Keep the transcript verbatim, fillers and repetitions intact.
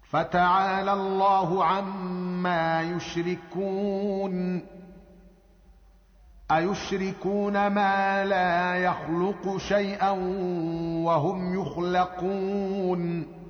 فتعالى الله عما يشركون أيشركون ما لا يخلق شيئا وهم يخلقون